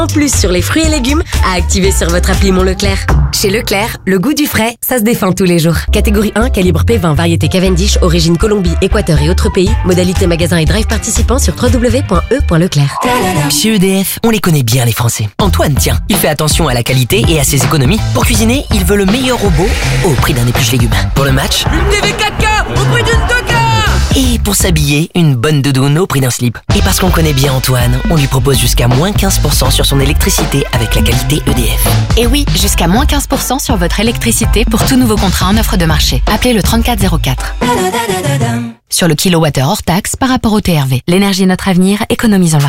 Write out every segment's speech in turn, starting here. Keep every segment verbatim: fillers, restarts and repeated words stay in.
En plus sur les fruits et légumes à activer sur votre appli Mon Leclerc. Chez Leclerc, le goût du frais, ça se défend tous les jours. Catégorie un, calibre P vingt, variété Cavendish, origine Colombie, Équateur et autres pays. Modalité magasin et drive participant sur w w w point e point leclerc. Chez E D F, on les connaît bien les Français. Antoine, tiens, il fait attention à la qualité et à ses économies. Pour cuisiner, il veut le meilleur robot au prix d'un épluche légumes. Pour le match, une T V quatre K au prix d'une deux K. Et pour s'habiller, une bonne doudoune au prix d'un slip. Et parce qu'on connaît bien Antoine, on lui propose jusqu'à moins quinze pour cent sur son électricité avec la qualité E D F. Et oui, jusqu'à moins quinze pour cent sur votre électricité pour tout nouveau contrat en offre de marché. Appelez le trente-quatre zéro quatre. Sur le kilowattheure hors taxe par rapport au T R V. L'énergie est notre avenir, économisons-la.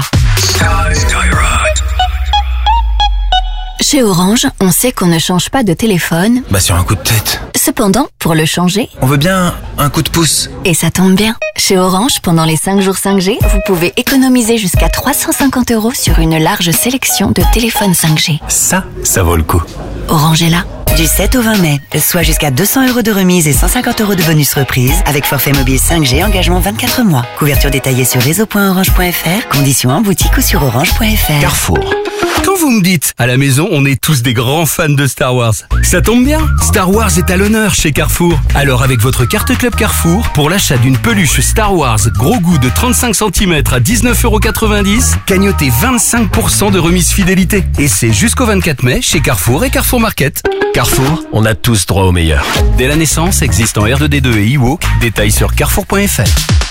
Chez Orange, on sait qu'on ne change pas de téléphone. Bah sur un coup de tête. Cependant, pour le changer, on veut bien un coup de pouce. Et ça tombe bien. Chez Orange, pendant les cinq jours cinq G, vous pouvez économiser jusqu'à trois cent cinquante euros sur une large sélection de téléphones cinq G. Ça, ça vaut le coup. Orange est là. Du sept au vingt mai, soit jusqu'à deux cents euros de remise et cent cinquante euros de bonus reprise avec forfait mobile cinq G, engagement vingt-quatre mois. Couverture détaillée sur réseau point orange point f r, conditions en boutique ou sur orange point f r. Carrefour. Quand vous me dites, à la maison, on est tous des grands fans de Star Wars, ça tombe bien, Star Wars est à l'honneur chez Carrefour. Alors avec votre carte Club Carrefour, pour l'achat d'une peluche Star Wars gros goût de trente-cinq centimètres à dix-neuf euros quatre-vingt-dix, gagnotez vingt-cinq pour cent de remise fidélité. Et c'est jusqu'au vingt-quatre mai chez Carrefour et Carrefour Market. Carrefour, on a tous droit au meilleur. Dès la naissance, existe en R deux D deux et e-walk, détails sur carrefour point f r.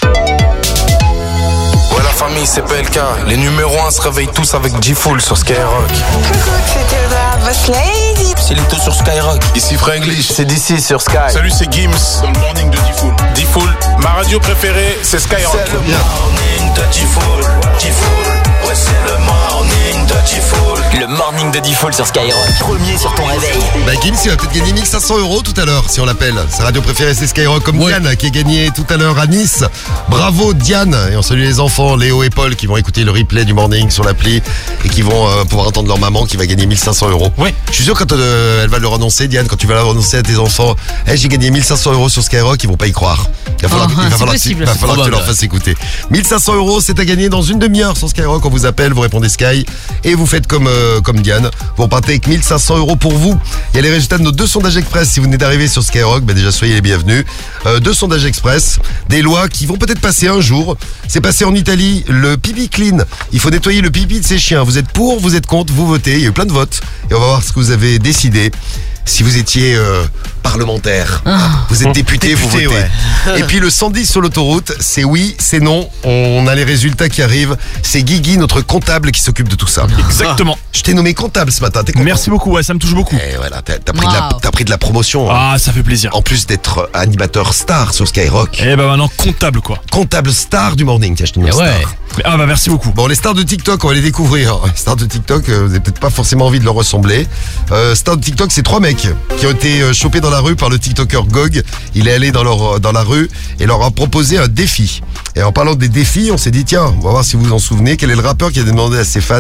Ouais, la famille, c'est P L K. Les numéros un se réveillent tous avec G-Full sur Skyrock. C'était la Boss Lady. C'est Lito sur Skyrock. Ici Franglish. C'est d'ici sur Sky. Salut, c'est Gims dans le morning de D-Full. D-Full, ma radio préférée, c'est Skyrock. C'est le morning de D-Full. D-Full, ouais, c'est le morning de D-Full. Le morning de D-Full sur Skyrock. Premier sur ton réveil. Bah Gims, il va peut-être gagner mille cinq cents euros tout à l'heure si on l'appelle. Sa radio préférée, c'est Skyrock, comme ouais. Diane qui a gagné tout à l'heure à Nice. Bravo Diane. Et on salue les enfants Léo et Paul qui vont écouter le replay du morning sur l'appli et qui vont euh, pouvoir entendre leur maman qui va gagner mille cinq cents euros. Ouais. Je suis sûr quand euh, elle va leur annoncer, Diane, quand tu vas leur annoncer à tes enfants, hey, j'ai gagné mille cinq cents euros sur Skyrock, ils vont pas y croire. Il va falloir, oh, il va falloir, possible, il va falloir que tu leur fasses écouter. mille cinq cents euros, c'est à gagner dans une demi-heure sur Skyrock. On vous appelle, vous répondez Sky et vous faites comme, euh, comme Diane. Vous repartez avec mille cinq cents euros pour vous. Il y a les résultats de nos deux sondages express. Si vous venez d'arriver sur Skyrock, bah déjà soyez les bienvenus. Euh, deux sondages express, des lois qui vont peut-être passer un jour. C'est passé en Italie, le pipi clean. Il faut nettoyer le pipi de ses chiens. Vous êtes pour, vous êtes contre, vous votez. Il y a eu plein de votes. Et on va voir ce que vous avez décidé. Si vous étiez euh, parlementaire, oh. vous êtes député, député vous votez. Ouais. Et puis le cent dix sur l'autoroute, c'est oui, c'est non. On a les résultats qui arrivent. C'est Guigui, notre comptable, qui s'occupe de tout ça. Exactement. Je t'ai nommé comptable ce matin. T'es content? Merci beaucoup, ouais, ça me touche beaucoup. Et voilà, t'as, t'as, pris, wow. de la, t'as pris de la promotion. Ah, hein. Ça fait plaisir. En plus d'être animateur star sur Skyrock. Eh ben maintenant, comptable quoi. Comptable star du morning, tiens, je te nomme star. Ouais. Ah bah merci beaucoup. Bon, les stars de TikTok, on va les découvrir. Les stars de TikTok, vous n'avez peut-être pas forcément envie de leur ressembler. Euh, stars de TikTok, c'est trois mecs qui ont été chopés dans la rue par le TikToker Gog. Il est allé dans, leur, dans la rue et leur a proposé un défi. Et en parlant des défis, on s'est dit, tiens, on va voir si vous vous en souvenez, quel est le rappeur qui a demandé à ses fans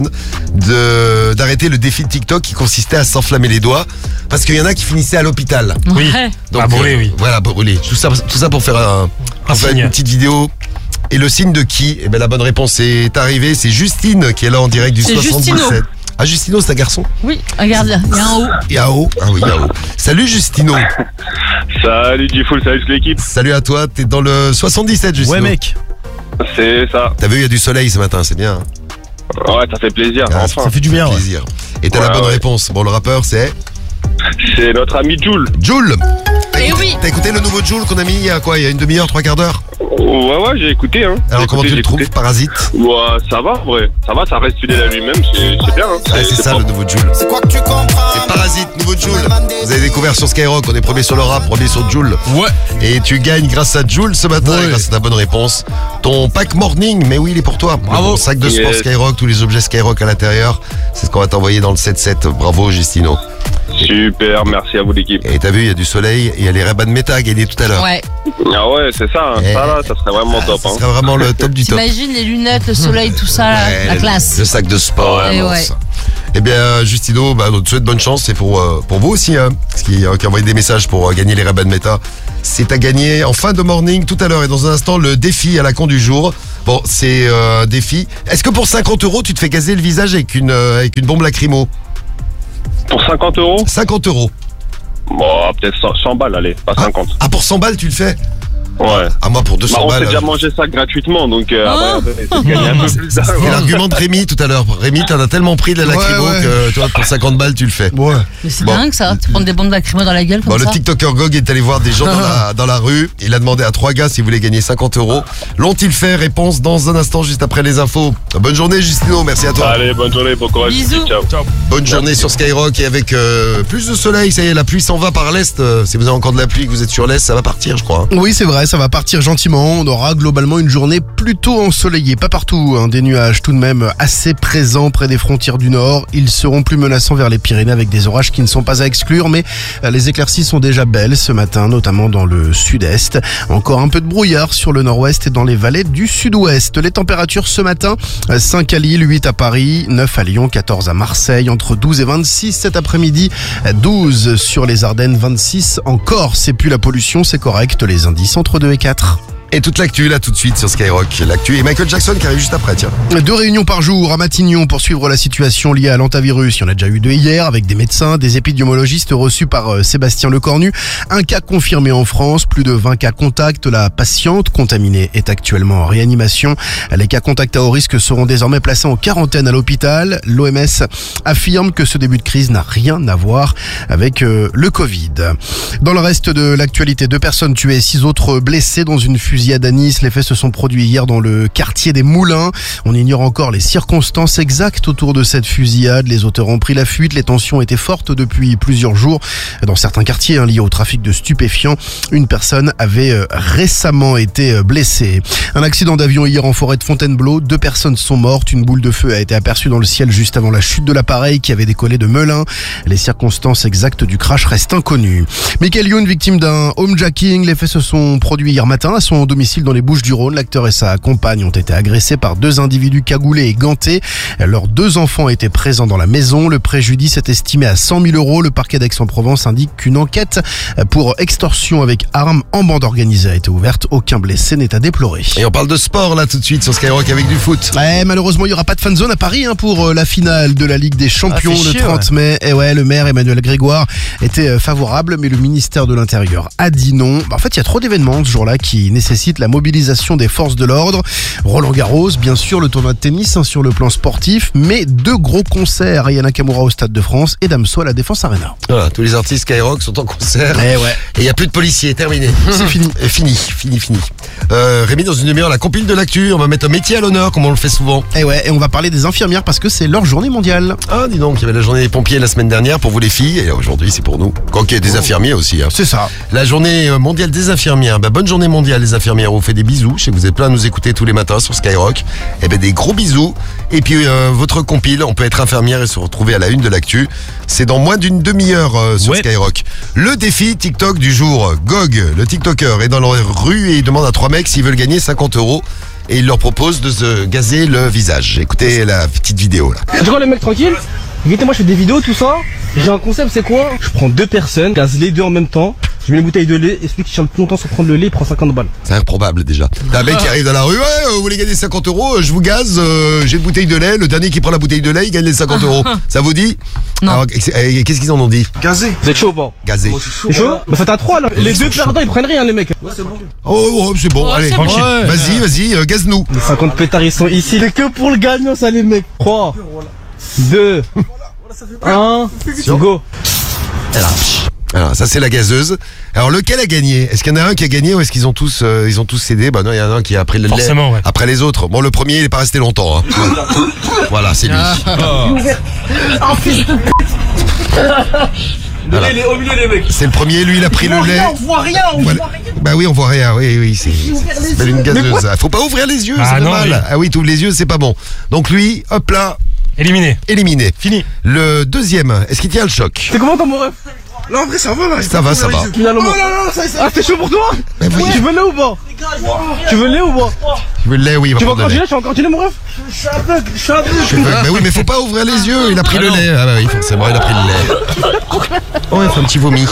de, d'arrêter le défi de TikTok qui consistait à s'enflammer les doigts parce qu'il y en a qui finissaient à l'hôpital. Oui. Donc, ah, brûler, euh, oui. Voilà, brûler. Tout ça, tout ça pour faire, un, pour un faire une petite vidéo. Et le signe de qui? Eh ben la bonne réponse est arrivée, c'est Justine qui est là en direct du c'est soixante-dix-sept. Justino. Ah, Justino, c'est un garçon? Oui, regarde, il y a un haut. Il y a un haut? Ah oui, il y a un haut. Salut Justino. Salut G-Full, salut toute l'équipe. Salut à toi, t'es dans le soixante-dix-sept Justino. Ouais mec. C'est ça. T'as vu, il y a du soleil ce matin, c'est bien. Ouais, ça fait plaisir, ah, enfin. Ça fait du bien, ouais. plaisir. Et t'as ouais, la bonne ouais. réponse. Bon, le rappeur c'est? C'est notre ami Jul. Jul. T'as Eh écouté, oui. t'as écouté le nouveau Jul qu'on a mis il y a quoi? Il y a une demi-heure, trois quarts d'heure? Ouais, ouais, j'ai écouté, hein. Alors j'ai comment écouté, tu le trouves, écouté. Parasite? Ouais, ça va, vrai. Ça va, ça reste fidèle à lui-même, c'est, c'est bien, hein. C'est, ouais, c'est, c'est ça propre. Le nouveau Jul. C'est quoi que tu comprends? C'est Parasite, nouveau Jul. Vous avez découvert sur Skyrock, on est premier sur le rap, premier sur Jul. Ouais. Et tu gagnes grâce à Jul ce matin, ouais. grâce à ta bonne réponse. Ton pack morning, mais oui, il est pour toi. Bravo. Ton sac de sport yes. Skyrock, tous les objets Skyrock à l'intérieur. C'est ce qu'on va t'envoyer dans le sept sept. Bravo, Justino. Super, merci à vous l'équipe. Et t'as vu, il y a du soleil et il y a les Ray-Ban Meta à gagner tout à l'heure. Ouais. Ah ouais, c'est ça, hein. Eh. Ça là, ça serait vraiment Ah, top. Ça hein. serait vraiment le top du top. T'imagines les lunettes, le soleil, tout ça, Ouais, la le, classe. Le sac de sport. Et ouais. Eh bien, Justino, bah, on te souhaite bonne chance. C'est pour, euh, pour vous aussi, hein, parce qui, euh, qui a envoyé des messages pour euh, gagner les Ray-Ban Meta. C'est à gagner en fin de morning tout à l'heure. Et dans un instant, le défi à la con du jour. Bon, c'est euh, un défi. Est-ce que pour cinquante euros, tu te fais gazer le visage avec une, euh, avec une bombe lacrymo? Pour cinquante euros? cinquante euros. Bon, peut-être cent, cent balles, allez, pas ah, cinquante. Ah, pour cent balles, tu le fais? Ouais. Ah, moi, pour deux cents bah, on balles. On s'est déjà mangé ça gratuitement, donc euh, ah. après, gagner un peu plus d'argent. C'est l'argument de Rémi tout à l'heure. Rémi, t'en as tellement pris de la lacrymo ouais, ouais. que toi, pour cinquante balles, tu le fais. Ouais. Mais c'est bon. dingue ça, tu prends des bombes lacrymo dans la gueule comme bon, ça. Le TikToker Gog est allé voir des gens dans la, dans la rue. Il a demandé à trois gars s'ils voulaient gagner cinquante euros. L'ont-ils fait? Réponse dans un instant, juste après les infos. Bonne journée, Justino. Merci à toi. Allez, bonne journée, bon courage. Bisous. Ciao. Ciao. Bonne journée sur Skyrock et avec euh, plus de soleil. Ça y est, la pluie s'en va par l'est. Euh, si vous avez encore de la pluie, que vous êtes sur l'est, ça va partir, je crois. Oui, c'est vrai, ça va partir gentiment. On aura globalement une journée plutôt ensoleillée. Pas partout, hein, des nuages tout de même assez présents près des frontières du nord. Ils seront plus menaçants vers les Pyrénées avec des orages qui ne sont pas à exclure, mais les éclaircies sont déjà belles ce matin, notamment dans le sud-est. Encore un peu de brouillard sur le nord-ouest et dans les vallées du sud-ouest. Les températures ce matin, cinq à Lille, huit à Paris, neuf à Lyon, quatorze à Marseille, entre douze et vingt-six cet après-midi, douze sur les Ardennes, vingt-six en Corse. Et puis la pollution, c'est correct, les indices entre deux et quatre. Et toute l'actu, là, tout de suite sur Skyrock. L'actu et Michael Jackson qui arrive juste après, tiens. Deux réunions par jour à Matignon pour suivre la situation liée à l'hantavirus. Il y en a déjà eu deux hier avec des médecins, des épidémiologistes reçus par Sébastien Lecornu. Un cas confirmé en France, plus de vingt cas contacts. La patiente contaminée est actuellement en réanimation. Les cas contacts à haut risque seront désormais placés en quarantaine à l'hôpital. L'O M S affirme que ce début de crise n'a rien à voir avec euh, le Covid. Dans le reste de l'actualité, deux personnes tuées, six autres blessées dans une fusillade à Nice. Les faits se sont produits hier dans le quartier des Moulins. On ignore encore les circonstances exactes autour de cette fusillade. Les auteurs ont pris la fuite. Les tensions étaient fortes depuis plusieurs jours dans certains quartiers hein, liés au trafic de stupéfiants. Une personne avait euh, récemment été blessée. Un accident d'avion hier en forêt de Fontainebleau. Deux personnes sont mortes. Une boule de feu a été aperçue dans le ciel juste avant la chute de l'appareil qui avait décollé de Melun. Les circonstances exactes du crash restent inconnues. Michael Youn, victime d'un homejacking. Les faits se sont produits hier matin à son domicile dans les Bouches-du-Rhône. L'acteur et sa compagne ont été agressés par deux individus cagoulés et gantés. Leurs deux enfants étaient présents dans la maison. Le préjudice est estimé à cent mille euros. Le parquet d'Aix-en-Provence indique qu'une enquête pour extorsion avec arme en bande organisée a été ouverte. Aucun blessé n'est à déplorer. Et on parle de sport là tout de suite sur Skyrock avec du foot. Ouais, malheureusement, il n'y aura pas de fan zone à Paris hein, pour la finale de la Ligue des Champions ah, le chier, trente ouais. mai. Et ouais, le maire Emmanuel Grégoire était favorable, mais le ministère de l'Intérieur a dit non. Bah, en fait, il y a trop d'événements ce jour-là qui nécessitent la mobilisation des forces de l'ordre. Roland Garros, bien sûr, le tournoi de tennis hein, sur le plan sportif, mais deux gros concerts. Aya Nakamura au Stade de France et Damso à la Défense Arena. Voilà, tous les artistes Skyrock sont en concert. Eh ouais. Et il n'y a plus de policiers, terminé. C'est fini. Et fini, fini, fini. Euh, Rémi, dans une demi-heure, la compile de l'actu. On va mettre un métier à l'honneur, comme on le fait souvent. Et ouais, et on va parler des infirmières parce que c'est leur journée mondiale. Ah, dis donc, il y avait la journée des pompiers la semaine dernière pour vous les filles, et aujourd'hui c'est pour nous. Quoi qu'il y ait des infirmiers aussi. Hein. C'est ça. La journée mondiale des infirmières. Bah, bonne journée mondiale des infirmières. On vous fait des bisous. Je sais que vous êtes plein à nous écouter tous les matins sur Skyrock. Et ben des gros bisous. Et puis euh, votre compile, on peut être infirmière et se retrouver à la une de l'actu. C'est dans moins d'une demi-heure euh, sur ouais. Skyrock. Le défi TikTok du jour. Gog, le TikToker, est dans la rue et il demande à trois mecs s'ils veulent gagner cinquante euros. Et il leur propose de se gazer le visage. Écoutez la petite vidéo là. Tu vois les mecs tranquilles? Écoutez, moi je fais des vidéos, tout ça. J'ai un concept, c'est quoi? Je prends deux personnes, gaze les deux en même temps. Je mets une bouteille de lait et celui qui tient le plus longtemps sur prendre le lait, il prend cinquante balles. C'est improbable déjà. T'as un mec qui arrive dans la rue, ouais, euh, vous voulez gagner cinquante euros, je vous gaze, euh, j'ai une bouteille de lait, le dernier qui prend la bouteille de lait, il gagne les cinquante euros. Ça vous dit? Non. Alors, qu'est-ce qu'ils en ont dit? Gazé. Vous êtes chaud ou pas? Gazé. C'est chaud? Bah faites à trois là. Les deux perdants ils prennent rien les mecs. Ouais c'est bon. Oh, oh c'est bon, ouais, allez. c'est bon. Ouais. Vas-y, vas-y, euh, gaze-nous. Les cinquante pétards ils sont ici. C'est que pour le gagnant ça les mecs. trois, deux, un, go. Alors, alors ça c'est la gazeuse. Alors lequel a gagné? Est-ce qu'il y en a un qui a gagné ou est-ce qu'ils ont tous euh, ils ont tous cédé? Bah non, il y en a un qui a pris le lait ouais. après les autres. Bon, le premier il est pas resté longtemps. Hein. Voilà, c'est lui. Oh fils de pute. Le lait il est au milieu les mecs. C'est le premier, lui il a pris le lait. On voit rien, on voilà. voit rien. Bah oui, on voit rien. Oui, oui, c'est c'est une gazeuse. Faut pas ouvrir les yeux, ah, c'est non, mal. oui. Ah oui, tu ouvres les yeux, c'est pas bon. Donc lui, hop là. Éliminé. Éliminé. Fini. Le deuxième, est-ce qu'il tient le choc? C'est comment ton mon ref? Non, en vrai, ça va là. Ça va, ça va. Finalement. Oh, non, non, ça, ça. Ah, t'es chaud pour toi? Oui. Tu veux lait ou pas? Tu veux lait ou pas? Tu veux le lait, oui, il va Tu veux prendre encore le du lait. lait? Je suis encore du lait, mon ref? Je suis aveugle, je suis aveugle. Je suis aveugle. Mais oui, mais faut pas ouvrir les yeux, il a pris Ah le non. lait. Ah bah oui, forcément, il a pris le lait. Oh, il fait un petit vomi.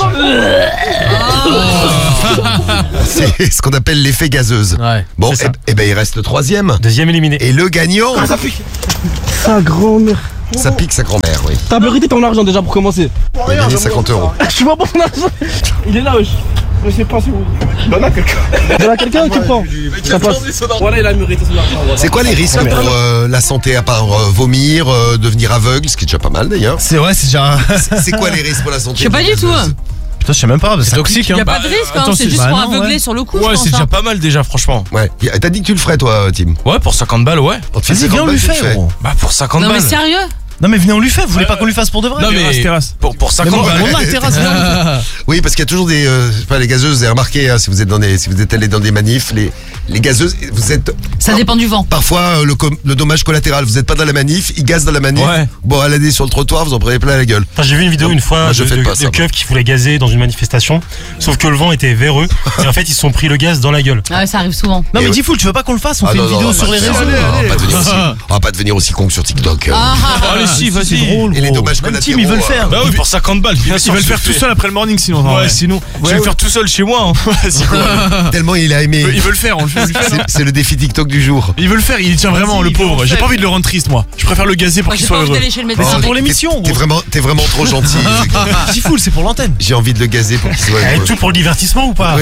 C'est ce qu'on appelle l'effet gazeuse. Ouais, bon, et, et ben il reste le troisième. Deuxième éliminé. Et le gagnant. Ah, ça pique. Sa grand-mère. Ça pique sa grand-mère, oui. T'as mérité ton argent déjà pour commencer. Il a gagné cinquante euros. Je suis pas pour ton argent. Il est là, wesh. Je sais pas si vous. Donne à quelqu'un. Donne à quelqu'un ou tu prends? Ça passe. Voilà, il a mérité son argent. Voilà. C'est quoi les risques pour euh, la santé à part euh, vomir, euh, devenir aveugle, ce qui est déjà pas mal d'ailleurs. C'est vrai, c'est déjà. C'est- C'est quoi les risques pour la santé? Je sais pas du tout. hein. Putain, je sais même pas. C'est toxique, Il y a pas de risque, hein, c'est juste bah pour non, aveugler ouais. sur le coup. je Ouais, pense, c'est déjà hein. pas mal déjà, franchement. Ouais. Y a- T'as dit que tu le ferais toi, Tim? Ouais, pour cinquante balles, ouais. On te fait Vas-y, cinquante viens, on balles, lui tu le fait, fais. gros. Bah, pour cinquante Non mais balles. sérieux? Non, mais venez, on lui fait. Vous voulez pas qu'on lui fasse pour de vrai? Non, mais pour, pour cinquante balles. On a le terrasse, viens. Oui, parce qu'il y a toujours des, euh, je sais pas, les gazeuses. Vous avez remarqué, hein, si vous êtes dans des, si vous êtes allé dans des manifs, les, les gazeuses, vous êtes. Ça dépend du vent. Parfois, euh, le, com- le dommage collatéral. Vous êtes pas dans la manif, ils gazent dans la manif. Ouais. Bon, à l'année sur le trottoir, vous en prenez plein la gueule. Enfin, j'ai vu une vidéo Non, une fois moi, je de, fais de, pas de ça, moi. keufs qui voulaient gazer dans une manifestation, sauf que le vent était véreux et en fait ils se sont pris le gaz dans la gueule. Ah ouais, ça arrive souvent. Non, Et mais ouais. Diffoul, tu veux pas qu'on le fasse? On Ah fait non, une non, vidéo on sur va les pas réseaux. devenir- On va pas devenir aussi, on va pas devenir aussi con que sur TikTok. Ah, ah, Allez, si, vas-y. C'est drôle, Et les gros. dommages Même collatéraux. Tim, ils veulent faire. euh, Bah oui, pour cinquante balles. Bien sûr, Ils veulent je faire tout fais. seul après le morning sinon. Ouais, Ouais. sinon. Je vais ouais. le faire tout seul chez moi. hein. Vas-y, quoi. Tellement il a aimé. Il veut le faire, on le fait. on le fait, C'est- non C'est le défi TikTok du jour. Il veut le faire, il tient vraiment le pauvre. J'ai pas envie de le rendre triste moi. Je préfère le gazer pour Moi qu'il j'ai soit pas envie heureux. d'aller chez le Mais médecin. c'est pour T'es- l'émission, T'es gros. vraiment, t'es vraiment trop gentil. Diffoul, c'est pour l'antenne. J'ai envie de le gazer pour qu'il soit Et heureux. tout pour le divertissement ou pas? Oui,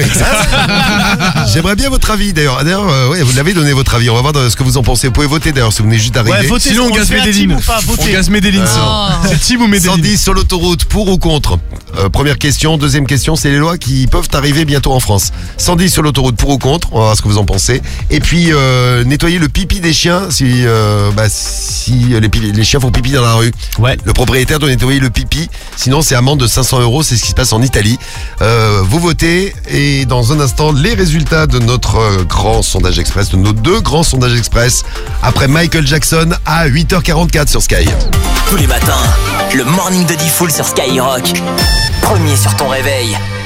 ça, J'aimerais bien votre avis d'ailleurs. D'ailleurs, euh, ouais, vous l'avez donné votre avis. On va voir de- ce que vous en pensez. Vous pouvez voter d'ailleurs si vous venez juste d'arriver. Ouais, votez. Sinon on le gaze fait à Medellin. Tim ou pas? On Votez. gaze Medellin sinon. Oh. C'est Tim ou Medellin? cent dix sur l'autoroute, pour ou contre? Euh, Première question. Deuxième question, c'est les lois qui peuvent arriver bientôt en France. cent dix sur l'autoroute, pour ou contre? On va voir ce que vous en pensez. Et puis, euh, nettoyer le pipi des chiens si, euh, bah, si les, pi- les chiens font pipi dans la rue. Ouais. Le propriétaire doit nettoyer le pipi. Sinon, c'est amende de cinq cents euros. C'est ce qui se passe en Italie. Euh, vous votez. Et dans un instant, les résultats de notre euh, grand sondage express, de nos deux grands sondages express, après Michael Jackson à huit heures quarante-quatre sur Sky. Tous les matins, le morning de Diffoul sur Skyrock. Premier sur ton réveil.